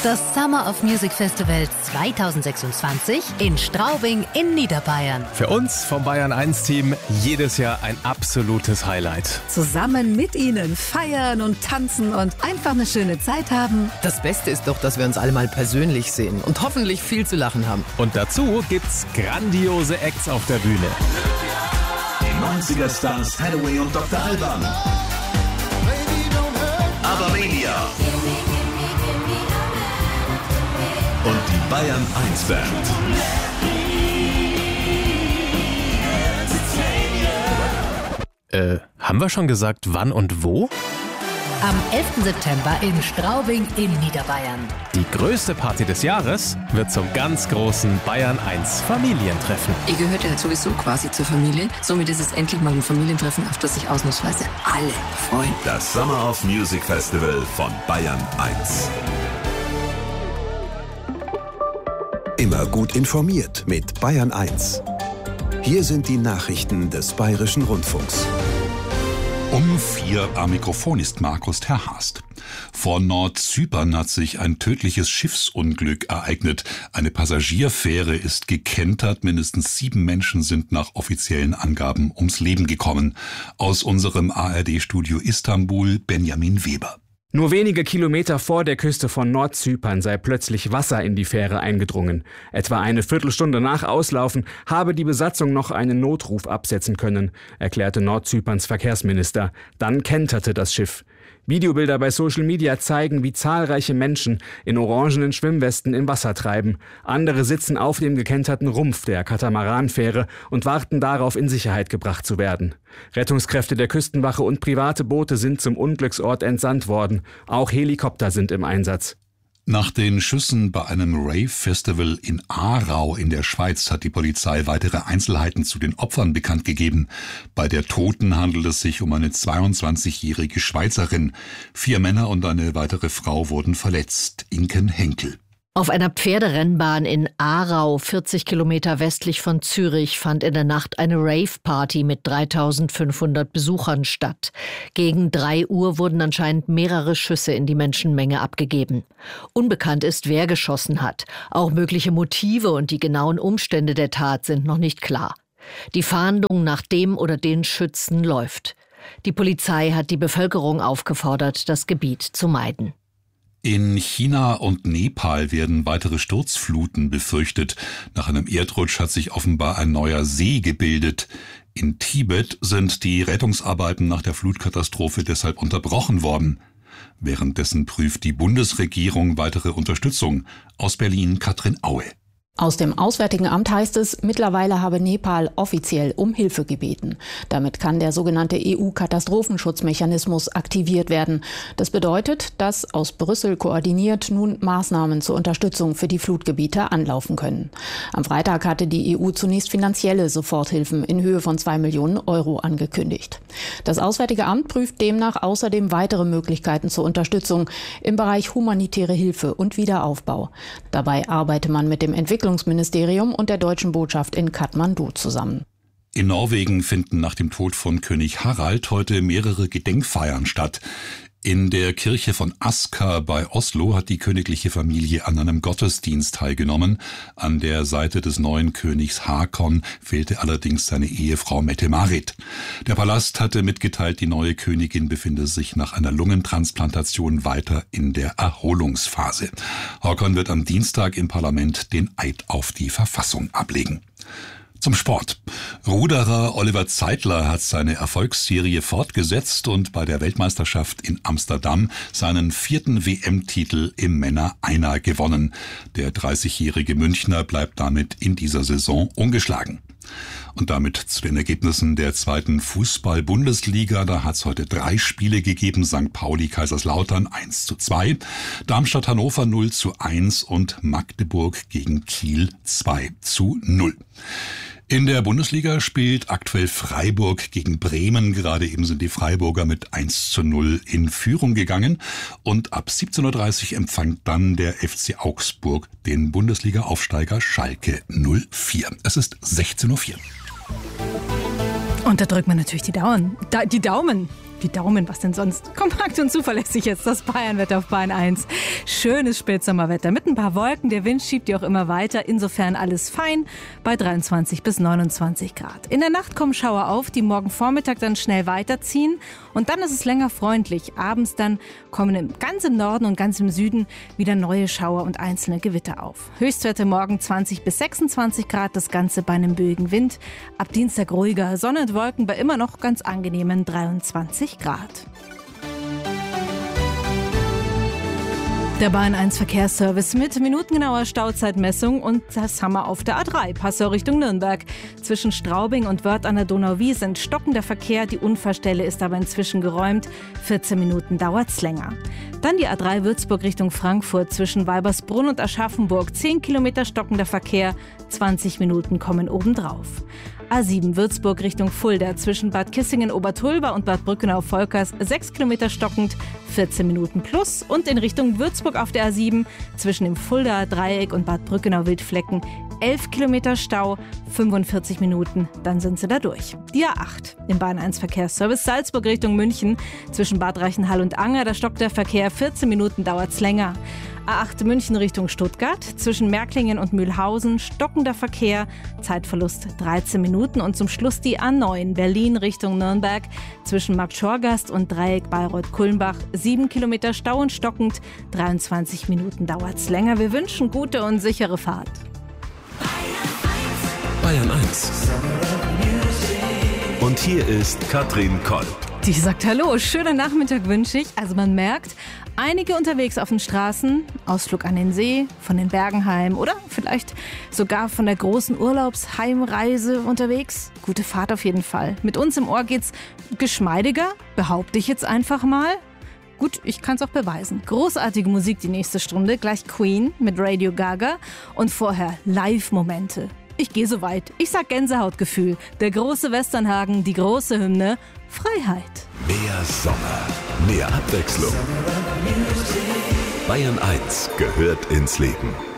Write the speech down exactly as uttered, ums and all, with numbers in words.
Das Summer of Music Festival zweitausendsechsundzwanzig in Straubing in Niederbayern. Für uns vom Bayern eins Team jedes Jahr ein absolutes Highlight. Zusammen mit Ihnen feiern und tanzen und einfach eine schöne Zeit haben. Das Beste ist doch, dass wir uns alle mal persönlich sehen und hoffentlich viel zu lachen haben. Und dazu gibt's grandiose Acts auf der Bühne. Die neunziger-Stars Hathaway und Doktor Alban. Abermania. Und die Bayern eins Band. Äh, haben wir schon gesagt, wann und wo? Am elften September in Straubing in Niederbayern. Die größte Party des Jahres wird zum ganz großen Bayern eins Familientreffen. Ihr gehört ja sowieso quasi zur Familie. Somit ist es endlich mal ein Familientreffen, auf das sich ausnahmsweise alle freuen. Das Summer of Music Festival von Bayern eins. Immer gut informiert mit Bayern eins. Hier sind die Nachrichten des Bayerischen Rundfunks. Um vier am Mikrofon ist Markus Terhast. Vor Nordzypern hat sich ein tödliches Schiffsunglück ereignet. Eine Passagierfähre ist gekentert. Mindestens sieben Menschen sind nach offiziellen Angaben ums Leben gekommen. Aus unserem A R D-Studio Istanbul, Benjamin Weber. Nur wenige Kilometer vor der Küste von Nordzypern sei plötzlich Wasser in die Fähre eingedrungen. Etwa eine Viertelstunde nach Auslaufen habe die Besatzung noch einen Notruf absetzen können, erklärte Nordzyperns Verkehrsminister. Dann kenterte das Schiff. Videobilder bei Social Media zeigen, wie zahlreiche Menschen in orangenen Schwimmwesten im Wasser treiben. Andere sitzen auf dem gekenterten Rumpf der Katamaranfähre und warten darauf, in Sicherheit gebracht zu werden. Rettungskräfte der Küstenwache und private Boote sind zum Unglücksort entsandt worden. Auch Helikopter sind im Einsatz. Nach den Schüssen bei einem Rave-Festival in Aarau in der Schweiz hat die Polizei weitere Einzelheiten zu den Opfern bekannt gegeben. Bei der Toten handelt es sich um eine zweiundzwanzigjährige Schweizerin. Vier Männer und eine weitere Frau wurden verletzt. Inken Henkel. Auf einer Pferderennbahn in Aarau, vierzig Kilometer westlich von Zürich, fand in der Nacht eine Rave-Party mit dreitausendfünfhundert Besuchern statt. Gegen drei Uhr wurden anscheinend mehrere Schüsse in die Menschenmenge abgegeben. Unbekannt ist, wer geschossen hat. Auch mögliche Motive und die genauen Umstände der Tat sind noch nicht klar. Die Fahndung nach dem oder den Schützen läuft. Die Polizei hat die Bevölkerung aufgefordert, das Gebiet zu meiden. In China und Nepal werden weitere Sturzfluten befürchtet. Nach einem Erdrutsch hat sich offenbar ein neuer See gebildet. In Tibet sind die Rettungsarbeiten nach der Flutkatastrophe deshalb unterbrochen worden. Währenddessen prüft die Bundesregierung weitere Unterstützung. Aus Berlin Katrin Aue. Aus dem Auswärtigen Amt heißt es, mittlerweile habe Nepal offiziell um Hilfe gebeten. Damit kann der sogenannte E U-Katastrophenschutzmechanismus aktiviert werden. Das bedeutet, dass aus Brüssel koordiniert nun Maßnahmen zur Unterstützung für die Flutgebiete anlaufen können. Am Freitag hatte die E U zunächst finanzielle Soforthilfen in Höhe von zwei Millionen Euro angekündigt. Das Auswärtige Amt prüft demnach außerdem weitere Möglichkeiten zur Unterstützung im Bereich humanitäre Hilfe und Wiederaufbau. Dabei arbeite man mit dem Entwicklungsministerium und der deutschen Botschaft in Kathmandu zusammen. In Norwegen finden nach dem Tod von König Harald heute mehrere Gedenkfeiern statt. In der Kirche von Asker bei Oslo hat die königliche Familie an einem Gottesdienst teilgenommen. An der Seite des neuen Königs Hakon fehlte allerdings seine Ehefrau Mette-Marit. Der Palast hatte mitgeteilt, die neue Königin befinde sich nach einer Lungentransplantation weiter in der Erholungsphase. Hakon wird am Dienstag im Parlament den Eid auf die Verfassung ablegen. Zum Sport. Ruderer Oliver Zeitler hat seine Erfolgsserie fortgesetzt und bei der Weltmeisterschaft in Amsterdam seinen vierten W M-Titel im Männer-Einer gewonnen. Der dreißigjährige Münchner bleibt damit in dieser Saison ungeschlagen. Und damit zu den Ergebnissen der zweiten Fußball-Bundesliga. Da hat es heute drei Spiele gegeben. Sankt Pauli Kaiserslautern eins zu zwei, Darmstadt Hannover null zu eins und Magdeburg gegen Kiel zwei zu null. In der Bundesliga spielt aktuell Freiburg gegen Bremen. Gerade eben sind die Freiburger mit eins zu null in Führung gegangen. Und ab siebzehn Uhr dreißig empfängt dann der F C Augsburg den Bundesliga-Aufsteiger Schalke null vier. Es ist sechzehn Uhr vier. Und da drückt man natürlich die Daumen. Da, die Daumen. die Daumen, was denn sonst? Kompakt und zuverlässig jetzt das Bayernwetter auf Bayern eins. Schönes Spätsommerwetter mit ein paar Wolken. Der Wind schiebt die auch immer weiter. Insofern alles fein bei dreiundzwanzig bis neunundzwanzig Grad. In der Nacht kommen Schauer auf, die morgen Vormittag dann schnell weiterziehen. Und dann ist es länger freundlich. Abends dann kommen im, ganz im Norden und ganz im Süden wieder neue Schauer und einzelne Gewitter auf. Höchstwerte morgen zwanzig bis sechsundzwanzig Grad, das Ganze bei einem böigen Wind. Ab Dienstag ruhiger, Sonne und Wolken bei immer noch ganz angenehmen dreiundzwanzig Grad. Der Bayern eins Verkehrsservice mit minutengenauer Stauzeitmessung und das haben wir auf der A drei, Passau Richtung Nürnberg. Zwischen Straubing und Wörth an der Donau-Wies sind stockender Verkehr, die Unfallstelle ist aber inzwischen geräumt. vierzehn Minuten dauert's länger. Dann die A drei Würzburg Richtung Frankfurt zwischen Weibersbrunn und Aschaffenburg. zehn Kilometer stockender Verkehr, zwanzig Minuten kommen obendrauf. A sieben Würzburg Richtung Fulda zwischen Bad Kissingen-Obertulba und Bad Brückenau-Volkers. sechs Kilometer stockend, vierzehn Minuten plus. Und in Richtung Würzburg auf der A sieben zwischen dem Fuldaer Dreieck und Bad Brückenau-Wildflecken. elf Kilometer Stau, fünfundvierzig Minuten, dann sind sie da durch. Die A acht im Bayern eins Verkehrsservice Salzburg Richtung München zwischen Bad Reichenhall und Anger, da stockt der Verkehr, vierzehn Minuten dauert's länger. A acht München Richtung Stuttgart zwischen Märklingen und Mühlhausen, stockender Verkehr, Zeitverlust dreizehn Minuten. Und zum Schluss die A neun Berlin Richtung Nürnberg zwischen Markt Schorgast und Dreieck Bayreuth-Kulmbach, sieben Kilometer Stau und stockend, dreiundzwanzig Minuten dauert's länger. Wir wünschen gute und sichere Fahrt. Bayern eins. Und hier ist Katrin Kolb. Die sagt Hallo, schönen Nachmittag wünsche ich. Also man merkt, einige unterwegs auf den Straßen, Ausflug an den See, von den Bergen heim oder vielleicht sogar von der großen Urlaubsheimreise unterwegs. Gute Fahrt auf jeden Fall. Mit uns im Ohr geht's geschmeidiger, behaupte ich jetzt einfach mal. Gut, ich kann es auch beweisen. Großartige Musik die nächste Stunde, gleich Queen mit Radio Gaga und vorher Live-Momente. Ich gehe so weit. Ich sag Gänsehautgefühl. Der große Westernhagen, die große Hymne, Freiheit. Mehr Sommer, mehr Abwechslung. Bayern eins gehört ins Leben.